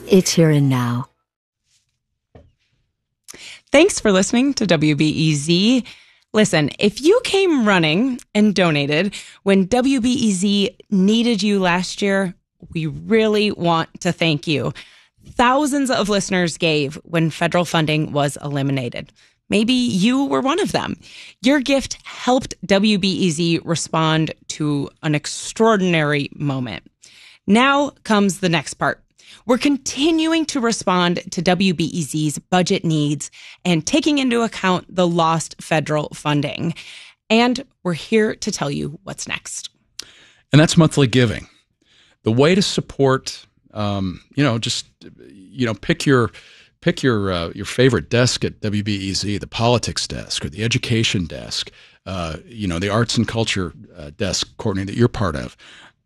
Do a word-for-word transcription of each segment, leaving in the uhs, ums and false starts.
It's here and now. Thanks for listening to W B E Z. Listen, if you came running and donated when W B E Z needed you last year, we really want to thank you. Thousands of listeners gave when federal funding was eliminated. Maybe you were one of them. Your gift helped W B E Z respond to an extraordinary moment. Now comes the next part. We're continuing to respond to W B E Z's budget needs and taking into account the lost federal funding. And we're here to tell you what's next. And that's monthly giving. The way to support, um, you know, just, you know, pick your pick your uh, your favorite desk at W B E Z, the politics desk or the education desk, uh, you know, the arts and culture uh, desk, Courtney, that you're part of.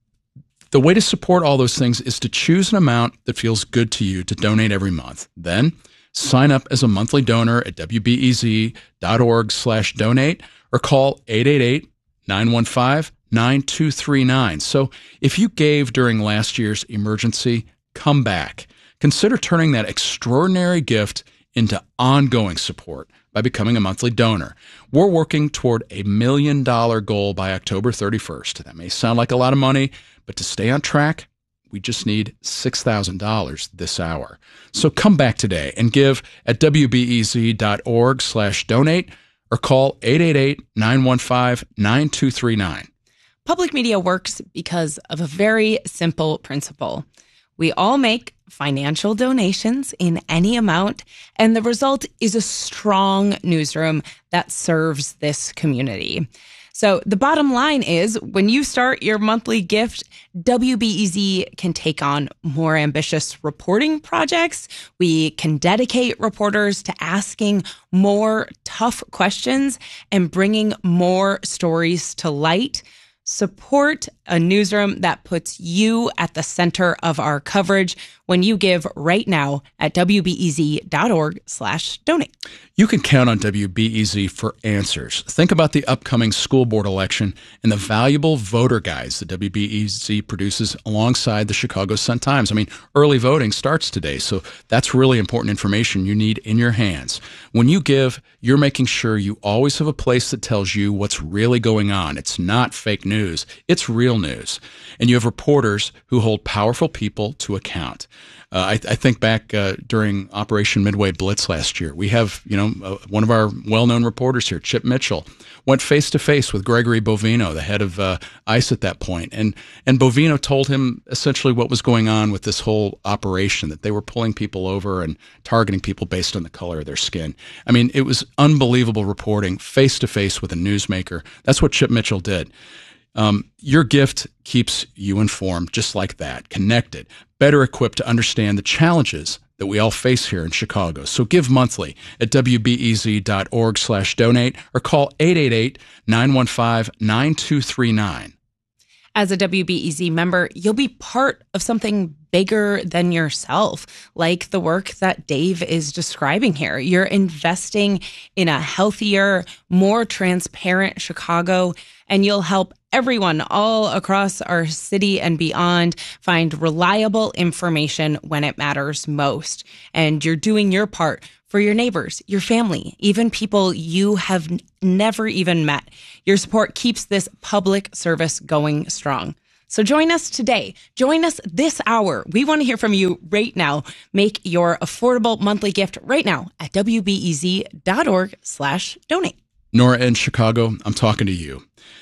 The way to support all those things is to choose an amount that feels good to you to donate every month. Then sign up as a monthly donor at W B E Z dot org slash donate or call eight eight eight, nine one five, nine two three nine. So if you gave during last year's emergency, come back. Consider turning that extraordinary gift into ongoing support by becoming a monthly donor. We're working toward a million dollar goal by October thirty-first. That may sound like a lot of money, but to stay on track, we just need six thousand dollars this hour. So come back today and give at W B E Z dot org slash donate or call eight eight eight, nine one five, nine two three nine. Public media works because of a very simple principle. We all make financial donations in any amount, and the result is a strong newsroom that serves this community. So the bottom line is, when you start your monthly gift, W B E Z can take on more ambitious reporting projects. We can dedicate reporters to asking more tough questions and bringing more stories to light. Support a newsroom that puts you at the center of our coverage when you give right now at W B E Z dot org slash donate. You can count on W B E Z for answers. Think about the upcoming school board election and the valuable voter guides that W B E Z produces alongside the Chicago Sun-Times. I mean, early voting starts today, so that's really important information you need in your hands. When you give, you're making sure you always have a place that tells you what's really going on. It's not fake news. It's real news. And you have reporters who hold powerful people to account. Uh, I, I think back uh, during Operation Midway Blitz last year, we have, you know, uh, one of our well-known reporters here, Chip Mitchell, went face-to-face with Gregory Bovino, the head of uh, ICE at that point. And, and Bovino told him essentially what was going on with this whole operation, that they were pulling people over and targeting people based on the color of their skin. I mean, it was unbelievable reporting face-to-face with a newsmaker. That's what Chip Mitchell did. Um, your gift keeps you informed just like that, connected, better equipped to understand the challenges that we all face here in Chicago. So give monthly at W B E Z dot org slash donate or call eight eight eight, nine one five, nine two three nine. As a W B E Z member, you'll be part of something bigger than yourself, like the work that Dave is describing here. You're investing in a healthier, more transparent Chicago, and you'll help everyone all across our city and beyond find reliable information when it matters most. And you're doing your part for your neighbors, your family, even people you have n- never even met. Your support keeps this public service going strong. So join us today. Join us this hour. We want to hear from you right now. Make your affordable monthly gift right now at W B E Z dot org slash donate. Nora in Chicago, I'm talking to you.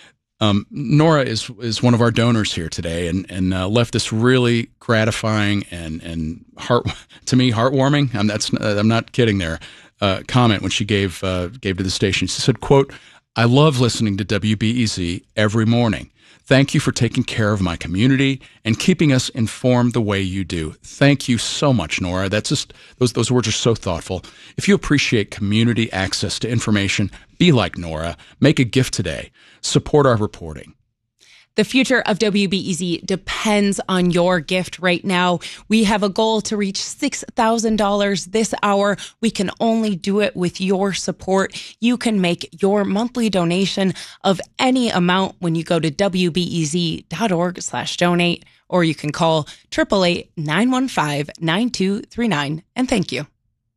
Um, Nora is is one of our donors here today, and and uh, left this really gratifying and and heart to me heartwarming. I'm that's I'm not kidding there. Uh, comment when she gave uh, gave to the station. She said, "quote I love listening to W B E Z every morning. Thank you for taking care of my community and keeping us informed the way you do." Thank you so much, Nora. That's just those those words are so thoughtful. If you appreciate community access to information, be like Nora. Make a gift today. Support our reporting. The future of W B E Z depends on your gift right now. We have a goal to reach six thousand dollars this hour. We can only do it with your support. You can make your monthly donation of any amount when you go to W B E Z dot org slash donate, or you can call eight eight eight, nine one five, nine two three nine. And thank you.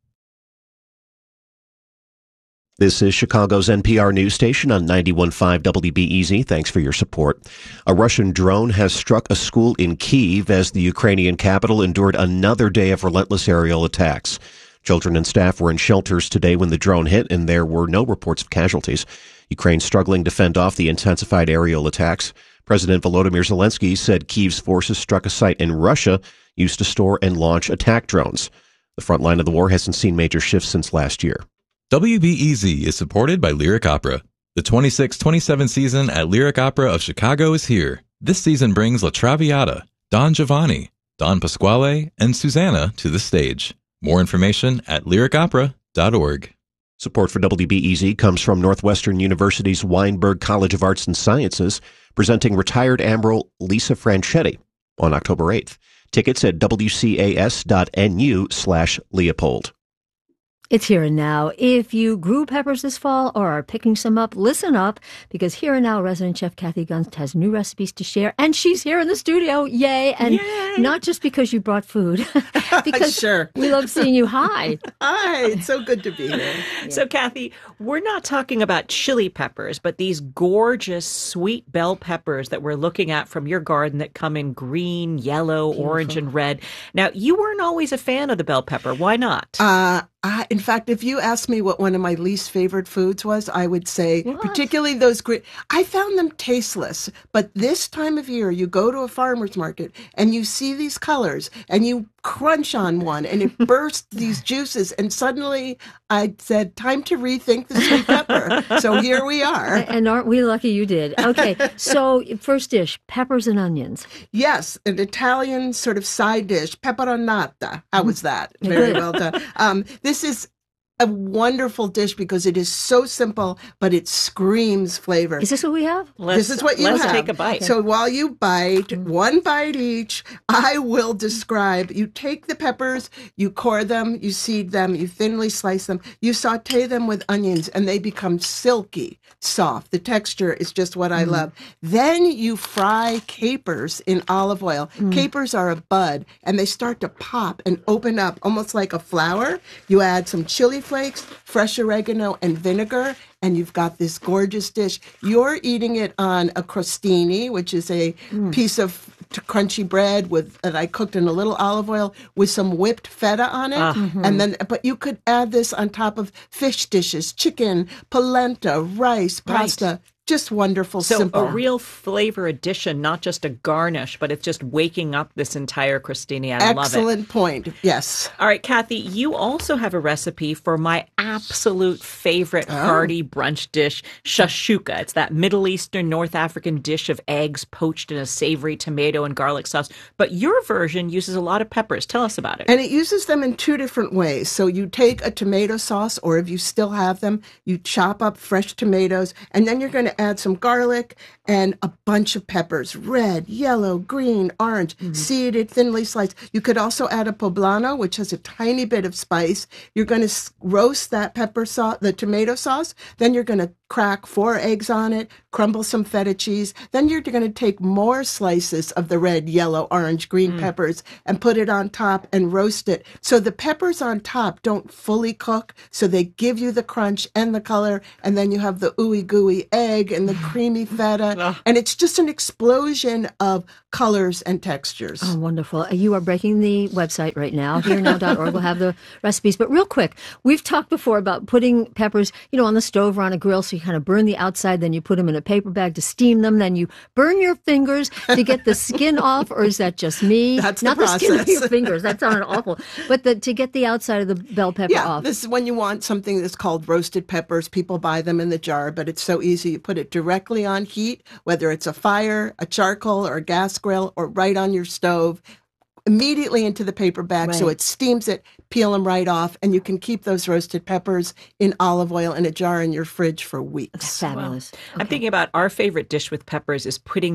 This is Chicago's N P R news station on ninety-one point five W B E Z. Thanks for your support. A Russian drone has struck a school in Kyiv as the Ukrainian capital endured another day of relentless aerial attacks. Children and staff were in shelters today when the drone hit, and there were no reports of casualties. Ukraine struggling to fend off the intensified aerial attacks. President Volodymyr Zelensky said Kyiv's forces struck a site in Russia used to store and launch attack drones. The front line of the war hasn't seen major shifts since last year. W B E Z is supported by Lyric Opera. The twenty-six twenty-seven season at Lyric Opera of Chicago is here. This season brings La Traviata, Don Giovanni, Don Pasquale, and Susanna to the stage. More information at lyric opera dot org. Support for W B E Z comes from Northwestern University's Weinberg College of Arts and Sciences, presenting retired Admiral Lisa Franchetti on October eighth. Tickets at W C A S dot N U slash Leopold. It's Here and Now. If you grew peppers this fall or are picking some up, listen up, because Here and Now resident chef Kathy Gunst has new recipes to share, and she's here in the studio. Yay! And Yay. Not just because you brought food, because sure. we love seeing you. Hi. Hi, it's so good to be here. Yeah. So, Kathy, we're not talking about chili peppers, but these gorgeous sweet bell peppers that we're looking at from your garden that come in green, yellow, Beautiful. Orange, and red. Now, you weren't always a fan of the bell pepper. Why not? Uh, I, in fact, if you asked me what one of my least favorite foods was, I would say, what? particularly those green, I found them tasteless. But this time of year, you go to a farmer's market and you see these colors and you crunch on one and it bursts these juices. And suddenly I said, time to rethink the sweet pepper. So here we are. And aren't we lucky you did? Okay. So first dish, peppers and onions. Yes. An Italian sort of side dish, peperonata. How was that? Very well done. Um, This is a wonderful dish because it is so simple, but it screams flavor. Is this what we have? Let's, this is what you let's have. Let's take a bite. So while you bite, one bite each, I will describe. You take the peppers, you core them, you seed them, you thinly slice them, you saute them with onions, and they become silky, soft. The texture is just what I mm. love. Then you fry capers in olive oil. Mm. Capers are a bud, and they start to pop and open up almost like a flower. You add some chili flakes, fresh oregano, and vinegar, and you've got this gorgeous dish. You're eating it on a crostini, which is a mm. piece of t- crunchy bread with that I cooked in a little olive oil with some whipped feta on it. Uh, mm-hmm. And then, but you could add this on top of fish dishes, chicken, polenta, rice, pasta. Right. Just wonderful, so simple. A real flavor addition, not just a garnish, but it's just waking up this entire crostini. I Excellent love it. Excellent point. Yes. All right, Kathy, you also have a recipe for my absolute favorite oh. hearty brunch dish, shashuka. It's that Middle Eastern, North African dish of eggs poached in a savory tomato and garlic sauce. But your version uses a lot of peppers. Tell us about it. And it uses them in two different ways. So you take a tomato sauce, or if you still have them, you chop up fresh tomatoes, and then you're going to add some garlic and a bunch of peppers, red, yellow, green, orange, mm-hmm. seeded, thinly sliced. You could also add a poblano, which has a tiny bit of spice. You're going to roast that pepper sauce, the tomato sauce. Then you're going to crack four eggs on it, crumble some feta cheese. Then you're going to take more slices of the red, yellow, orange, green mm. peppers and put it on top and roast it. So the peppers on top don't fully cook, so they give you the crunch and the color, and then you have the ooey gooey egg and the creamy feta, and it's just an explosion of colors and textures. Oh, wonderful. You are breaking the website right now. here now dot org will have the recipes. But real quick, we've talked before about putting peppers, you know, on the stove or on a grill, so you kind of burn the outside, then you put them in a paper bag to steam them, then you burn your fingers to get the skin off, or is that just me? That's Not the, the skin of your fingers. That sounded awful. But the, to get the outside of the bell pepper yeah, off. This is when you want something that's called roasted peppers. People buy them in the jar, but it's so easy. You put it directly on heat, whether it's a fire, a charcoal, or a gas grill, or right on your stove, immediately into the paper bag, right. So it steams it, peel them right off, and you can keep those roasted peppers in olive oil in a jar in your fridge for weeks. Fabulous. Wow. Okay. I'm thinking about our favorite dish with peppers is putting these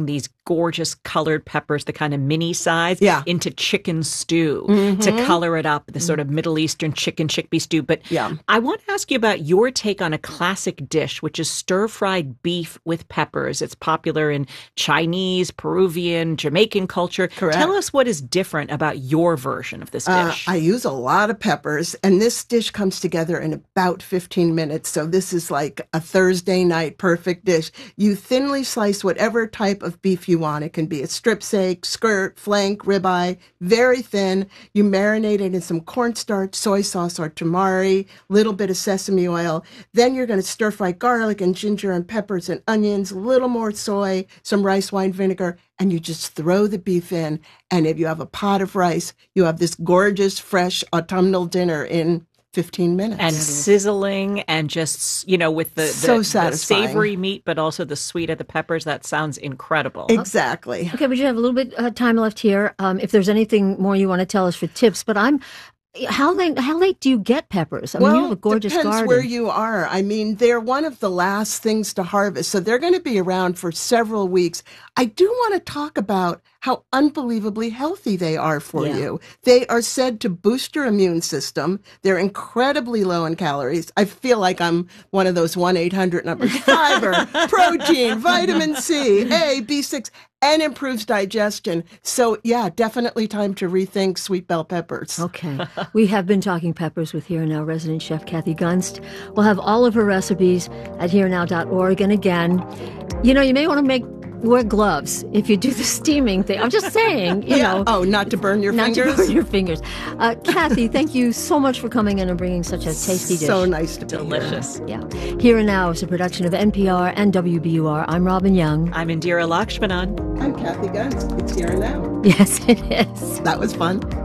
gorgeous colored peppers, the kind of mini size, yeah. into chicken stew mm-hmm. to color it up, the sort of Middle Eastern chicken chickpea stew. But yeah. I want to ask you about your take on a classic dish, which is stir-fried beef with peppers. It's popular in Chinese, Peruvian, Jamaican culture. Correct. Tell us what is different about your version of this dish. Uh, I use a lot of peppers, and this dish comes together in about fifteen minutes. So this is like a Thursday night perfect dish. You thinly slice whatever type of beef you want. It can be a strip steak, skirt, flank, ribeye, very thin. You marinate it in some cornstarch, soy sauce, or tamari, little bit of sesame oil. Then you're going to stir fry garlic and ginger and peppers and onions, a little more soy, some rice wine vinegar, and you just throw the beef in. And if you have a pot of rice, you have this gorgeous, fresh autumnal dinner in fifteen minutes. And sizzling and just, you know, with the, so the, the savory meat, but also the sweet of the peppers. That sounds incredible. Exactly. Okay, we just have a little bit of uh, time left here. Um, if there's anything more you want to tell us for tips, but I'm How late, how late do you get peppers? I well, mean, you have a gorgeous depends garden. where you are. I mean, they're one of the last things to harvest, so they're going to be around for several weeks. I do want to talk about how unbelievably healthy they are for yeah. you. They are said to boost your immune system. They're incredibly low in calories. I feel like I'm one of those one eight hundred numbers. Fiber, protein, vitamin C, A, B six, and improves digestion. So, yeah, definitely time to rethink sweet bell peppers. Okay. We have been talking peppers with Here and Now resident chef Kathy Gunst. We'll have all of her recipes at here now dot org. And again, you know, you may want to make wear gloves if you do the steaming thing. I'm just saying, you yeah. know. Oh, not to burn your not fingers? Not to burn your fingers. Uh, Kathy, thank you so much for coming in and bringing such a tasty dish. So nice to be Delicious. here. Yeah. Here and Now is a production of N P R and W B U R. I'm Robin Young. I'm Indira Lakshmanan. I'm Kathy Gunst. It's Here and Now. Yes, it is. That was fun.